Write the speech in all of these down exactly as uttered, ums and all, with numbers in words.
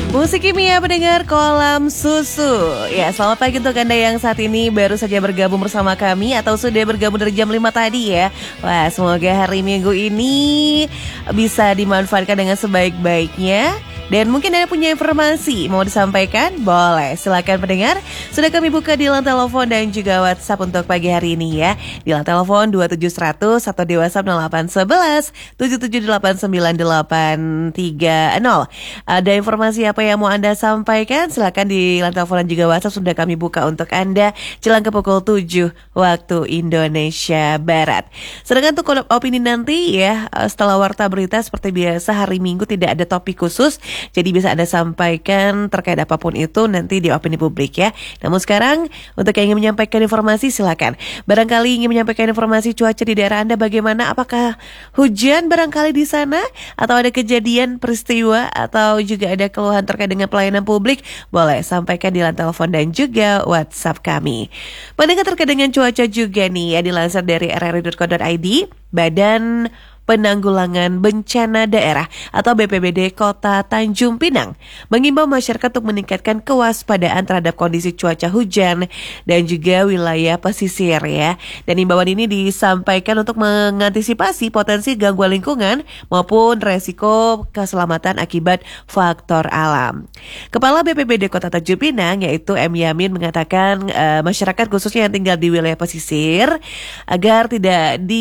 Musik Kimia pendengar Kolam Susu. Ya, selamat pagi untuk Anda yang saat ini baru saja bergabung bersama kami atau sudah bergabung dari jam lima tadi ya. Wah, semoga hari Minggu ini bisa dimanfaatkan dengan sebaik-baiknya. Dan mungkin Anda punya informasi mau disampaikan? Boleh, silakan pendengar. Sudah kami buka di line telepon dan juga WhatsApp untuk pagi hari ini ya. Di line telepon dua tujuh seratus atau di WhatsApp nol delapan satu satu tujuh tujuh delapan sembilan delapan tiga nol. Ada informasi apa yang mau Anda sampaikan? Silakan di line telepon dan juga WhatsApp sudah kami buka untuk Anda jelang ke pukul tujuh waktu Indonesia Barat. Sedangkan untuk opini nanti ya, setelah warta berita seperti biasa hari Minggu tidak ada topik khusus. Jadi bisa Anda sampaikan terkait apapun itu nanti di opini publik ya. Namun sekarang untuk yang ingin menyampaikan informasi silakan. Barangkali ingin menyampaikan informasi cuaca di daerah Anda bagaimana? Apakah hujan barangkali di sana? Atau ada kejadian peristiwa? Atau juga ada keluhan terkait dengan pelayanan publik? Boleh sampaikan di line telepon dan juga WhatsApp kami. Pendengar terkait dengan cuaca juga nih ya, dilansir dari r r i dot co dot i d, Badan Penanggulangan Bencana Daerah atau B P B D Kota Tanjung Pinang mengimbau masyarakat untuk meningkatkan kewaspadaan terhadap kondisi cuaca hujan dan juga wilayah pesisir ya. Dan imbauan ini disampaikan untuk mengantisipasi potensi gangguan lingkungan maupun resiko keselamatan akibat faktor alam. Kepala B P B D Kota Tanjung Pinang yaitu M. Yamin mengatakan uh, masyarakat khususnya yang tinggal di wilayah pesisir agar tidak di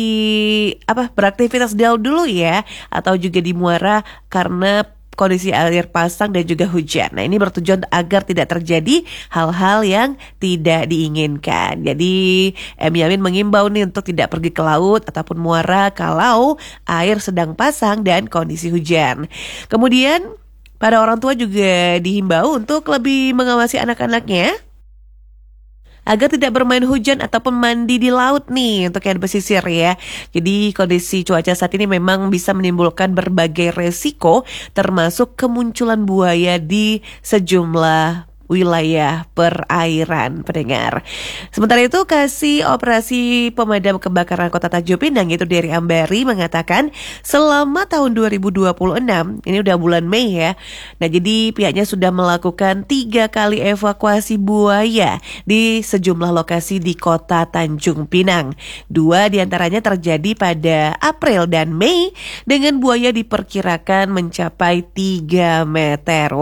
apa beraktivitas jauh dulu ya, atau juga di muara karena kondisi air pasang dan juga hujan. Nah, ini bertujuan agar tidak terjadi hal-hal yang tidak diinginkan. Jadi M. Yamin mengimbau nih untuk tidak pergi ke laut ataupun muara kalau air sedang pasang dan kondisi hujan. Kemudian para orang tua juga dihimbau untuk lebih mengawasi anak-anaknya agar tidak bermain hujan ataupun mandi di laut nih untuk yang pesisir ya. Jadi kondisi cuaca saat ini memang bisa menimbulkan berbagai resiko termasuk kemunculan buaya di sejumlah wilayah perairan pendengar. Sementara itu Kasih Operasi Pemadam Kebakaran Kota Tanjung Pinang yaitu dari Ambari mengatakan selama tahun dua ribu dua puluh enam, ini udah bulan Mei ya. Nah jadi pihaknya sudah melakukan tiga kali evakuasi buaya di sejumlah lokasi di Kota Tanjung Pinang. Dua diantaranya terjadi pada April dan Mei dengan buaya diperkirakan mencapai tiga meter.